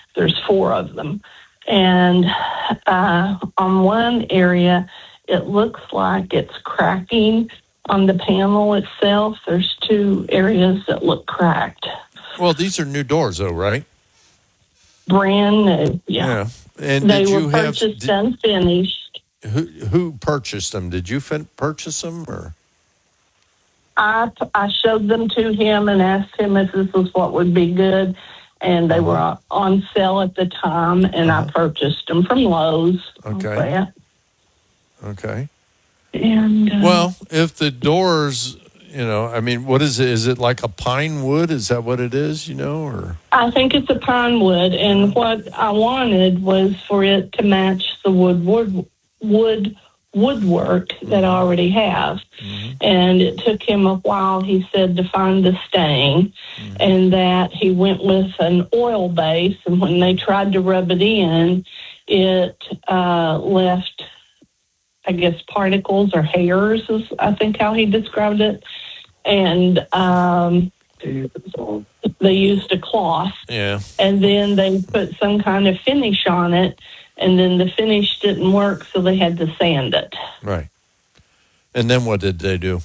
There's 4 of them. And on one area, it looks like it's cracking on the panel itself. There's 2 areas that look cracked. Well, these are new doors, though, right? Brand new, yeah. And they did were you purchased unfinished. Who purchased them? Did you purchase them, or? I showed them to him and asked him if this was what would be good, and they were on sale at the time, and I purchased them from Lowe's. Okay. Okay. And well, if the doors, I mean, what is it? Is it like a pine wood? Is that what it is? Or I think it's a pine wood, and what I wanted was for it to match the woodwork that I already have. And it took him a while, he said, to find the stain, and that he went with an oil base, and when they tried to rub it in, it left, I guess, particles or hairs is, I think, how he described it. And they used a cloth. Yeah. And then they put some kind of finish on it, and then the finish didn't work, so they had to sand it. Right. And then what did they do?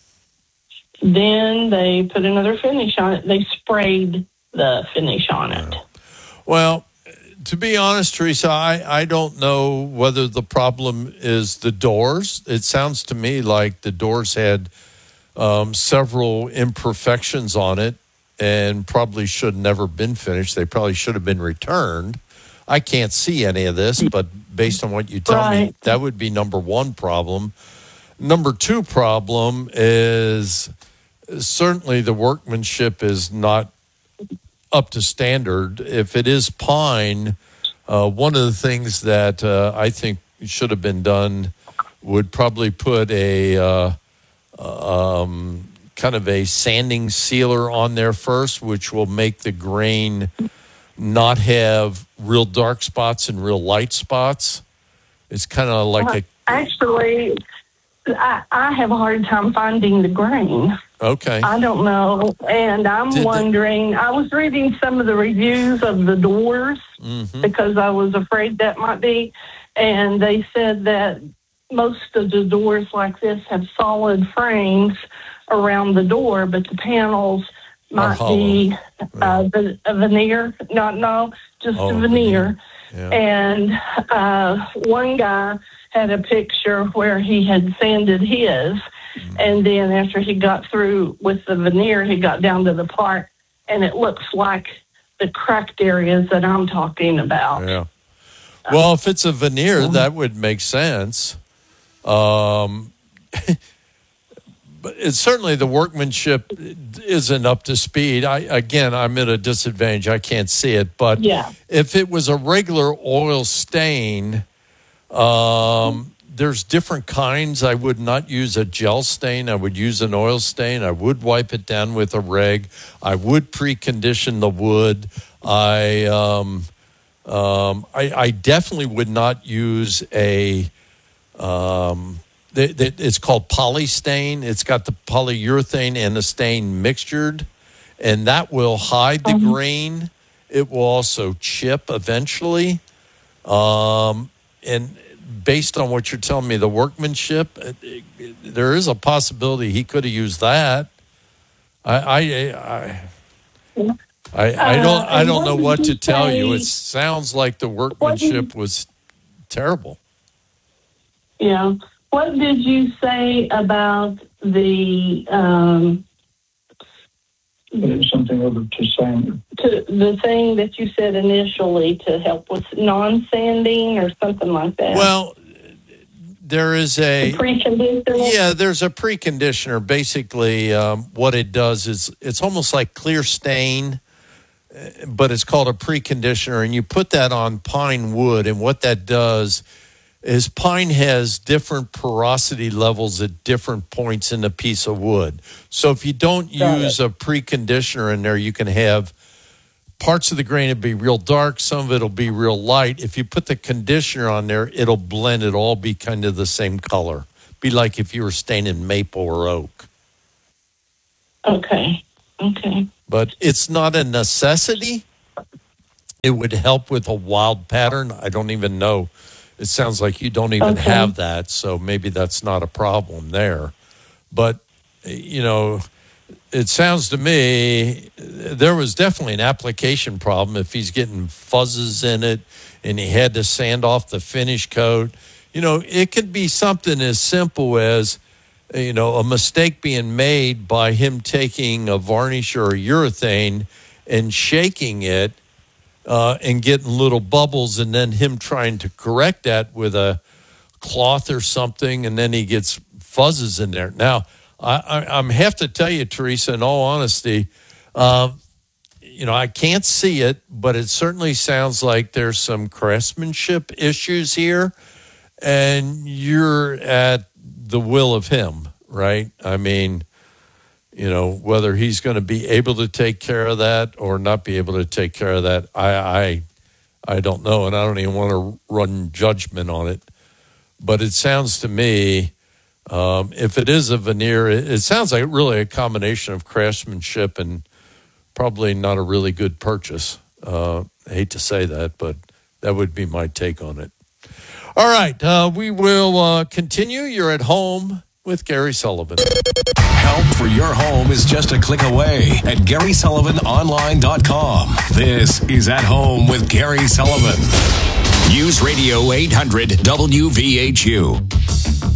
Then they put another finish on it. They sprayed the finish on it. Well, to be honest, Teresa, I don't know whether the problem is the doors. It sounds to me like the doors had several imperfections on it and probably should never been finished. They probably should have been returned. I can't see any of this, but based on what you tell me, that would be number 1 problem. Number 2 problem is certainly the workmanship is not up to standard. If it is pine, one of the things that I think should have been done would probably put a kind of a sanding sealer on there first, which will make the grain not have real dark spots and real light spots. It's kind of like Actually, I have a hard time finding the grain. Okay. I don't know. And I'm wondering, I was reading some of the reviews of the doors because I was afraid that might be. And they said that most of the doors like this have solid frames around the door, but the panels might be a veneer. Just a veneer. Yeah. And one guy had a picture where he had sanded his, and then after he got through with the veneer, he got down to the part, and it looks like the cracked areas that I'm talking about. Yeah. Well, if it's a veneer, that would make sense. But it's certainly the workmanship isn't up to speed. I'm at a disadvantage. I can't see it. But if it was a regular oil stain, there's different kinds. I would not use a gel stain. I would use an oil stain. I would wipe it down with a rag. I would precondition the wood. I definitely would not use a it's called polystain. It's got the polyurethane and the stain mixtured, and that will hide the grain. It will also chip eventually. And based on what you're telling me, the workmanship, there is a possibility he could have used that. I don't know what to tell you. It sounds like the workmanship was terrible. Yeah. What did you say about the something over to sand? The thing that you said initially to help with non-sanding or something like that? Well, there is a preconditioner. Yeah, there's a preconditioner. Basically, what it does is it's almost like clear stain, but it's called a preconditioner, and you put that on pine wood, and what that does is pine has different porosity levels at different points in a piece of wood. So if you don't use a preconditioner in there, you can have parts of the grain will be real dark, some of it will be real light. If you put the conditioner on there, it'll blend it all, be kind of the same color. Be like if you were staining maple or oak. Okay. But it's not a necessity. it would help with a wild pattern. I don't even know. It sounds like you don't even have that, so maybe that's not a problem there. But, it sounds to me there was definitely an application problem if he's getting fuzzes in it and he had to sand off the finish coat. It could be something as simple as, a mistake being made by him taking a varnish or a urethane and shaking it and getting little bubbles, and then him trying to correct that with a cloth or something, and then he gets fuzzes in there. Now, I have to tell you, Teresa, in all honesty, I can't see it, but it certainly sounds like there's some craftsmanship issues here, and you're at the will of him, right? I mean, whether he's going to be able to take care of that or not be able to take care of that, I don't know, and I don't even want to run judgment on it. But it sounds to me, if it is a veneer, it sounds like really a combination of craftsmanship and probably not a really good purchase. I hate to say that, but that would be my take on it. All right, we will continue. You're at home with Gary Sullivan. Help for your home is just a click away at GarySullivanOnline.com. This is At Home with Gary Sullivan. News Radio 800 WVHU.